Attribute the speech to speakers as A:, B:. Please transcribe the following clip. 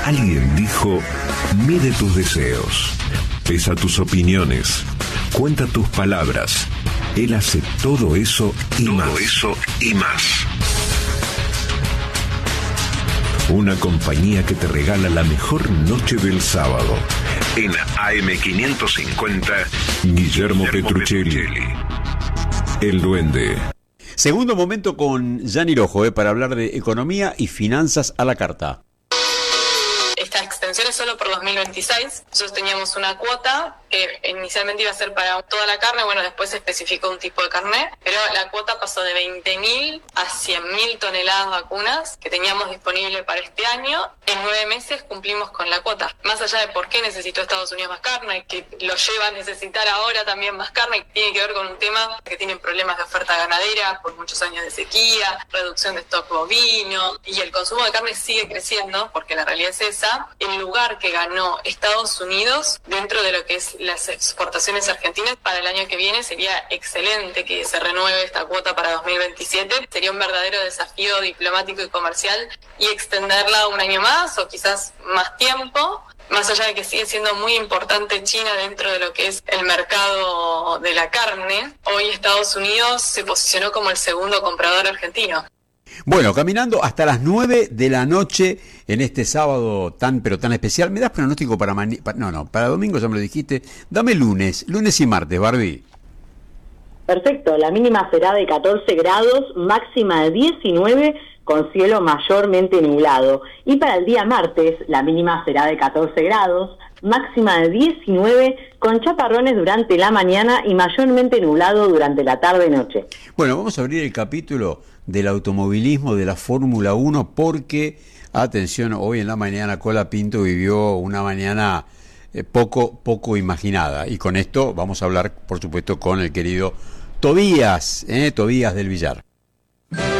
A: Alguien dijo, mide tus deseos, pesa tus opiniones, cuenta tus palabras. Él hace todo eso y más. Todo eso y más. Una compañía que te regala la mejor noche del sábado. En AM550, Guillermo Petruccelli. El Duende.
B: Segundo momento con Gianni Rojo, para hablar de economía y finanzas a la carta.
C: Esta extensión es solo por 2026. Nosotros teníamos una cuota que inicialmente iba a ser para toda la carne, bueno, después se especificó un tipo de carne, pero la cuota pasó de 20.000 a 100.000 toneladas vacunas que teníamos disponible para este año. En 9 meses cumplimos con la cuota. Más allá de por qué necesitó Estados Unidos más carne, que lo lleva a necesitar ahora también más carne, tiene que ver con un tema que tienen problemas de oferta ganadera por muchos años de sequía, reducción de stock bovino, y el consumo de carne sigue creciendo, porque la realidad es esa. El lugar que ganó Estados Unidos dentro de lo que es las exportaciones argentinas para el año que viene sería excelente que se renueve esta cuota para 2027. Sería un verdadero desafío diplomático y comercial, y extenderla un año más o quizás más tiempo, más allá de que sigue siendo muy importante China dentro de lo que es el mercado de la carne. Hoy Estados Unidos se posicionó como el segundo comprador argentino.
B: Bueno, caminando hasta las 9 de la noche en este sábado tan pero tan especial. ¿Me das pronóstico para para domingo? Ya me lo dijiste. Dame lunes y martes, Barbie.
D: Perfecto, la mínima será de 14 grados, máxima de 19 con cielo mayormente nublado. Y para el día martes, la mínima será de 14 grados, máxima de 19 con chaparrones durante la mañana y mayormente nublado durante la tarde-noche.
B: Bueno, vamos a abrir el capítulo del automovilismo de la Fórmula 1 porque, atención, hoy en la mañana Cola Pinto vivió una mañana poco imaginada. Y con esto vamos a hablar, por supuesto, con el querido Tobías del Villar.